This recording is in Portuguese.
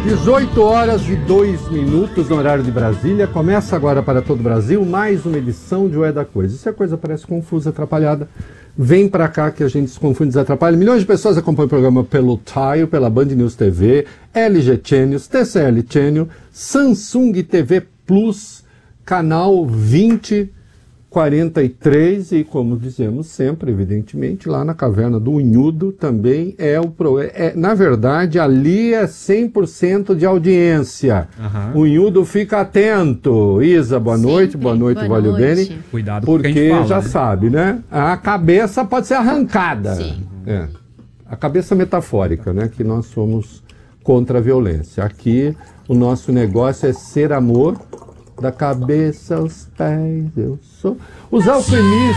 18h02 no horário de Brasília. Começa agora para todo o Brasil mais uma edição de O É da Coisa. Se a coisa parece confusa, atrapalhada, vem para cá que a gente se confunde e desatrapalha. Milhões de pessoas acompanham o programa pelo Tile, pela Band News TV, LG Channels, TCL Channel, Samsung TV Plus, canal 2043 e, como dizemos sempre, evidentemente, lá na Caverna do Unhudo também na verdade, ali é 100% de audiência. O Unhudo fica atento. Isa, boa noite, Valeu Bene. Cuidado porque fala, já sabe, né? A cabeça pode ser arrancada. Sim. A cabeça metafórica, né? Que nós somos contra a violência. Aqui, o nosso negócio é ser amor. Da cabeça aos pés, eu sou. Os alquimistas.